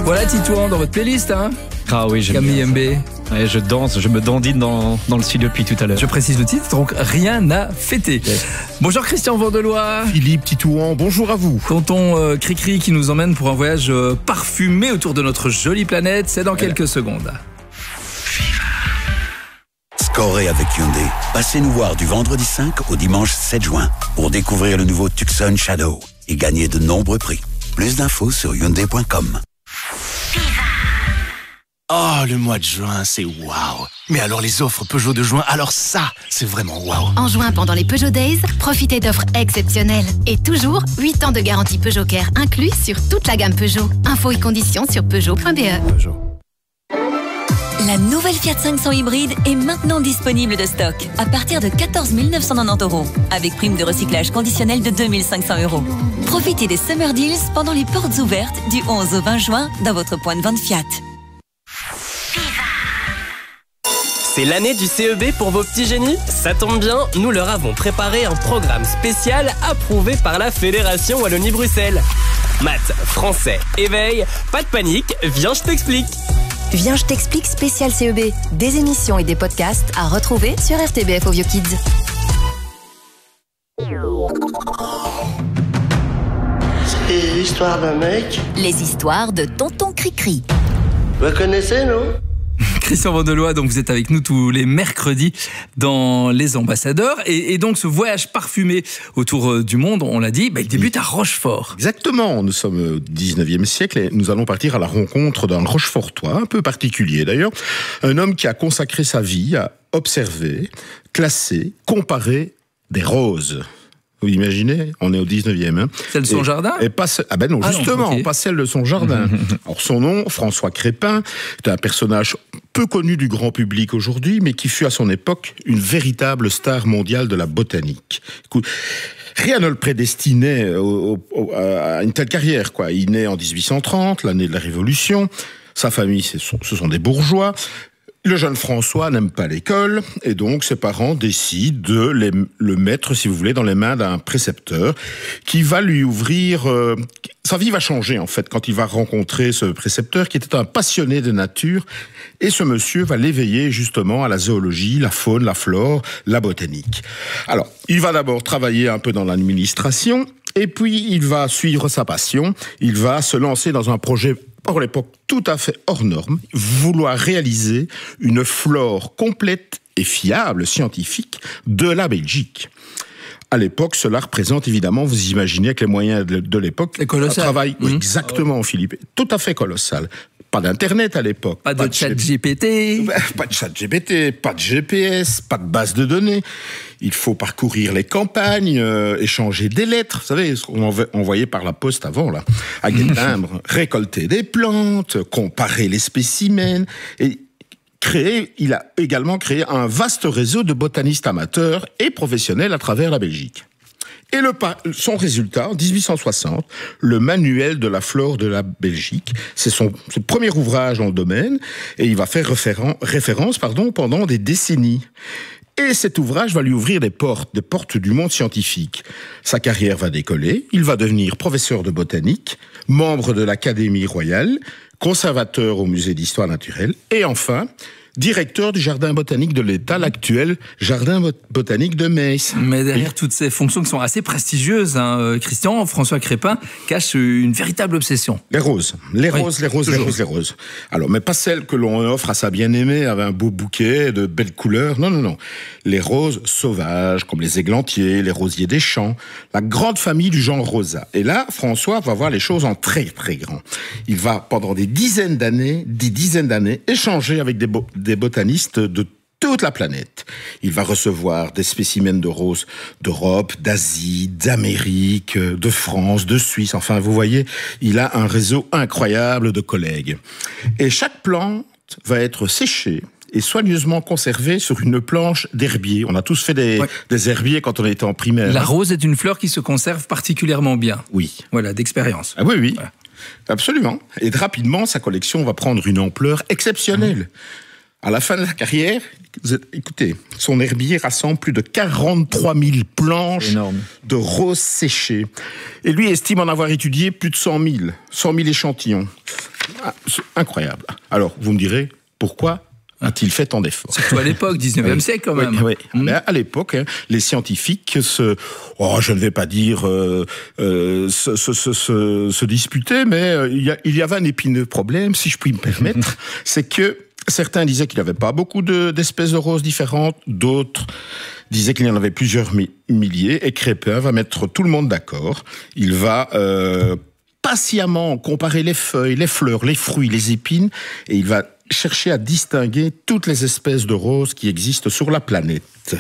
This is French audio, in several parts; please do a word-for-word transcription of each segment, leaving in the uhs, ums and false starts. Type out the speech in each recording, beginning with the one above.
Voilà Titouan dans votre playlist, hein. Ah oui, j'aime Camille bien M B. Ouais, je danse, je me dandine dans, dans le studio depuis tout à l'heure. Je précise le titre, donc rien à fêter. Yes. Bonjour Christian Vandelois. Philippe Titouan, bonjour à vous. Tonton euh, Cricri qui nous emmène pour un voyage euh, parfumé autour de notre jolie planète, c'est dans quelques secondes. Scorez avec Hyundai. Passez nous voir du vendredi cinq au dimanche sept juin pour découvrir le nouveau Tucson Shadow et gagner de nombreux prix. Plus d'infos sur hyundai point com. Oh, le mois de juin, c'est waouh. Mais alors les offres Peugeot de juin, alors ça, c'est vraiment waouh. En juin, pendant les Peugeot Days, profitez d'offres exceptionnelles. Et toujours, huit ans de garantie Peugeot Care inclus sur toute la gamme Peugeot. Infos et conditions sur peugeot point b e. Peugeot. La nouvelle Fiat cinq cents hybride est maintenant disponible de stock à partir de quatorze mille neuf cent quatre-vingt-dix euros avec prime de recyclage conditionnelle de deux mille cinq cents euros. Profitez des Summer Deals pendant les portes ouvertes du onze au vingt juin dans votre point de vente Fiat. C'est l'année du C E B pour vos petits génies? Ça tombe bien, nous leur avons préparé un programme spécial approuvé par la Fédération Wallonie-Bruxelles. Maths, français, éveil, pas de panique, viens je t'explique. Viens, je t'explique spécial C E B. Des émissions et des podcasts à retrouver sur R T B F Ovio Kids. C'est l'histoire d'un mec. Les histoires de Tonton Cricri. Vous la connaissez, non? Christian Vandelois, donc vous êtes avec nous tous les mercredis dans Les Ambassadeurs. Et, et donc ce voyage parfumé autour du monde, on l'a dit, bah, il débute à Rochefort. Exactement, nous sommes au dix-neuvième siècle et nous allons partir à la rencontre d'un Rochefortois, un peu particulier d'ailleurs. Un homme qui a consacré sa vie à observer, classer, comparer des roses. Vous imaginez, on est au dix-neuvième. Hein. Celle de son et, jardin et pas, Ah ben non, ah justement, non, okay. Pas celle de son jardin. Alors son nom, François Crépin, est un personnage peu connu du grand public aujourd'hui, mais qui fut à son époque une véritable star mondiale de la botanique. Écoute, rien ne le prédestinait au, au, à une telle carrière, quoi. Il naît en dix-huit cent trente, l'année de la Révolution. Sa famille, ce sont, ce sont des bourgeois. Le jeune François n'aime pas l'école et donc ses parents décident de les, le mettre, si vous voulez, dans les mains d'un précepteur qui va lui ouvrir... Euh, sa vie va changer, en fait, quand il va rencontrer ce précepteur qui était un passionné de nature et ce monsieur va l'éveiller, justement, à la zoologie, la faune, la flore, la botanique. Alors, il va d'abord travailler un peu dans l'administration et puis il va suivre sa passion. Il va se lancer dans un projet pour l'époque tout à fait hors norme, vouloir réaliser une flore complète et fiable, scientifique, de la Belgique. À l'époque, cela représente évidemment, vous imaginez avec les moyens de, de l'époque, un travail mmh. exactement, Philippe, tout à fait colossal. Pas d'internet à l'époque. Pas, pas de chat G P T. Pas de chat G P T, pas de G P S, pas de base de données. Il faut parcourir les campagnes, euh, échanger des lettres, vous savez, ce qu'on envoyait par la poste avant, là, avec des timbres, récolter des plantes, comparer les spécimens, et créer, il a également créé un vaste réseau de botanistes amateurs et professionnels à travers la Belgique. Et le, son résultat, en dix-huit cent soixante, le manuel de la flore de la Belgique, c'est son, son premier ouvrage dans le domaine, et il va faire référen, référence pardon, pendant des décennies. Et cet ouvrage va lui ouvrir des portes, des portes du monde scientifique. Sa carrière va décoller, il va devenir professeur de botanique, membre de l'Académie royale, conservateur au musée d'histoire naturelle, et enfin, directeur du jardin botanique de l'État, l'actuel jardin botanique de Metz. Mais derrière oui. toutes ces fonctions qui sont assez prestigieuses, hein, Christian, François Crépin cache une véritable obsession. Les roses, les oui, roses, les roses, toujours. les roses, les roses. Alors, mais pas celles que l'on offre à sa bien-aimée avec un beau bouquet de belles couleurs. Non, non, non. Les roses sauvages, comme les églantiers, les rosiers des champs, la grande famille du genre rosa. Et là, François va voir les choses en très, très grand. Il va, pendant des dizaines d'années, des dizaines d'années, échanger avec des beaux des botanistes de toute la planète. Il va recevoir des spécimens de roses d'Europe, d'Asie, d'Amérique, de France, de Suisse. Enfin, vous voyez, il a un réseau incroyable de collègues. Et chaque plante va être séchée et soigneusement conservée sur une planche d'herbier. On a tous fait des, ouais. des herbiers quand on était en primaire. La rose est une fleur qui se conserve particulièrement bien. Oui. Voilà, d'expérience. Ah oui, oui. Voilà. Absolument. Et rapidement, sa collection va prendre une ampleur exceptionnelle. Mmh. À la fin de la carrière, vous êtes, écoutez, son herbier rassemble plus de quarante-trois mille planches de roses séchées. Et lui estime en avoir étudié plus de cent mille, cent mille échantillons. Ah, c'est incroyable. Alors, vous me direz, pourquoi a-t-il fait tant d'efforts? Surtout à l'époque, dix-neuvième siècle quand même. Oui, oui. Mmh. Mais à l'époque, hein, les scientifiques se, oh, je ne vais pas dire euh, euh, se, se, se, se, se disputaient, mais euh, il, y a, il y avait un épineux problème, si je puis me permettre, c'est que certains disaient qu'il n'y avait pas beaucoup de, d'espèces de roses différentes, d'autres disaient qu'il y en avait plusieurs mi- milliers, et Crépin va mettre tout le monde d'accord. Il va euh, patiemment comparer les feuilles, les fleurs, les fruits, les épines, et il va chercher à distinguer toutes les espèces de roses qui existent sur la planète.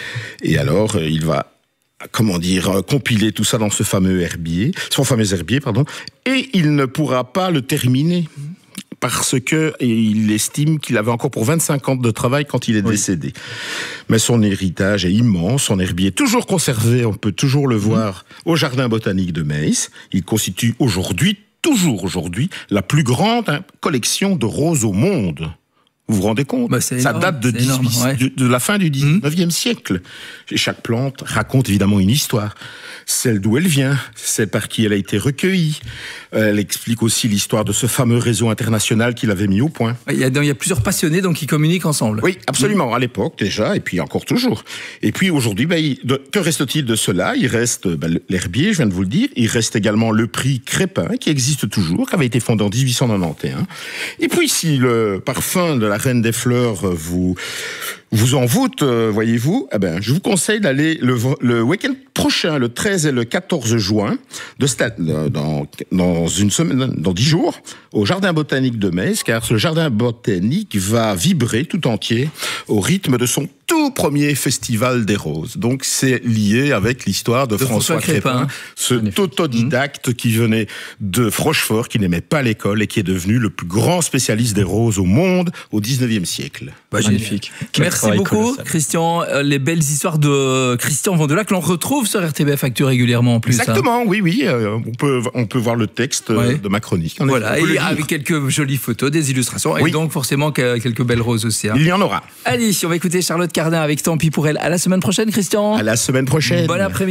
Et alors, il va, comment dire, compiler tout ça dans ce fameux herbier, son fameux herbier, pardon, et il ne pourra pas le terminer parce que il estime qu'il avait encore pour vingt-cinq ans de travail quand il est oui. décédé. Mais son héritage est immense, son herbier est toujours conservé, on peut toujours le voir mmh. au Jardin botanique de Metz. Il constitue aujourd'hui toujours aujourd'hui, la plus grande hein, collection de roses au monde. Vous vous rendez compte? Bah, Ça énorme, date de, dix-huit, énorme, ouais. de, de la fin du dix-neuvième mmh. siècle. Et chaque plante raconte évidemment une histoire. Celle d'où elle vient, celle par qui elle a été recueillie. Elle explique aussi l'histoire de ce fameux réseau international qu'il avait mis au point. Il y a, il y a plusieurs passionnés donc qui communiquent ensemble. Oui, absolument, mmh. à l'époque déjà, et puis encore toujours. Et puis aujourd'hui, ben, il, de, que reste-t-il de cela? Il reste ben, l'herbier, je viens de vous le dire. Il reste également le prix Crépin, qui existe toujours, qui avait été fondé en dix-huit cent quatre-vingt-onze. Et puis si le parfum de la Reine des Fleurs vous... vous en voûte, voyez-vous, eh ben, je vous conseille d'aller le, le week-end prochain, le treize et le quatorze juin, de stade, dans, dans une semaine, dans dix jours, au Jardin botanique de Metz, car ce Jardin botanique va vibrer tout entier au rythme de son tout premier festival des roses. Donc c'est lié avec l'histoire de, de François, François Crépin, Crépin, ce autodidacte mmh. qui venait de Rochefort, qui n'aimait pas l'école et qui est devenu le plus grand spécialiste des roses au monde au dix-neuvième siècle. Bah, magnifique. Merci beaucoup, colossal. Christian. Les belles histoires de Christian Vandelacq, l'on retrouve sur R T B F Actu régulièrement en plus. Exactement, hein. oui, oui. Euh, on peut, on peut voir le texte ouais. de ma chronique. On voilà, et avec quelques jolies photos, des illustrations, oui. et donc forcément quelques belles roses aussi. Hein. Il y en aura. Allez, on va écouter Charlotte Cardin avec Tant pis pour elle. À la semaine prochaine, Christian. À la semaine prochaine. Bon après-midi.